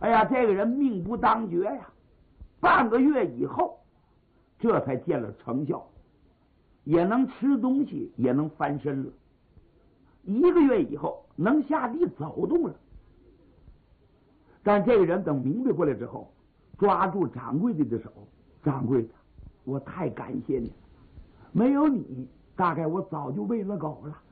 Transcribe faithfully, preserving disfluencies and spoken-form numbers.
哎呀，这个人命不当绝呀！半个月以后，这才见了成效，也能吃东西，也能翻身了。一个月以后，能下地走动了。但这个人等明白过来之后，抓住掌柜的的手，掌柜的，我太感谢你，没有你，大概我早就喂了狗了。